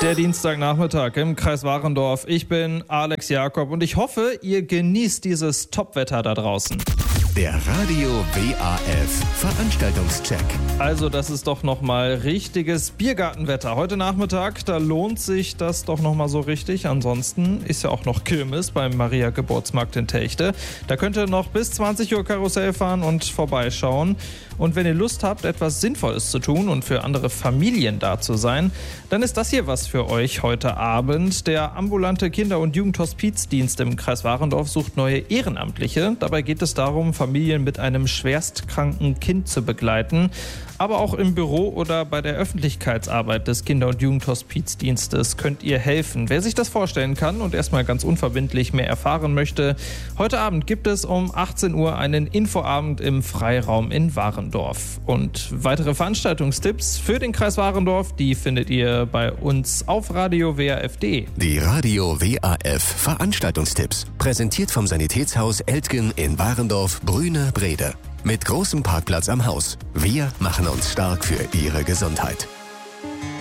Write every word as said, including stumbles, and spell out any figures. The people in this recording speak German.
Der Dienstagnachmittag im Kreis Warendorf. Ich bin Alex Jakob und ich hoffe, ihr genießt dieses Topwetter da draußen. Der Radio W A F Veranstaltungscheck. Also das ist doch nochmal richtiges Biergartenwetter. Heute Nachmittag, da lohnt sich das doch nochmal so richtig. Ansonsten ist ja auch noch Kirmes beim Maria Geburtsmarkt in Techte. Da könnt ihr noch bis zwanzig Uhr Karussell fahren und vorbeischauen. Und wenn ihr Lust habt, etwas Sinnvolles zu tun und für andere Familien da zu sein, dann ist das hier was für euch heute Abend. Der ambulante Kinder- und Jugendhospizdienst im Kreis Warendorf sucht neue Ehrenamtliche. Dabei geht es darum, Familien mit einem schwerstkranken Kind zu begleiten. Aber auch im Büro oder bei der Öffentlichkeitsarbeit des Kinder- und Jugendhospizdienstes könnt ihr helfen. Wer sich das vorstellen kann und erstmal ganz unverbindlich mehr erfahren möchte, heute Abend gibt es um achtzehn Uhr einen Infoabend im Freiraum in Warendorf. Und weitere Veranstaltungstipps für den Kreis Warendorf, die findet ihr bei uns auf Radio W A F punkt de. Die Radio W A F Veranstaltungstipps. Präsentiert vom Sanitätshaus Eltgen in Warendorf, Brüne, Brede. Mit großem Parkplatz am Haus. Wir machen uns stark für Ihre Gesundheit.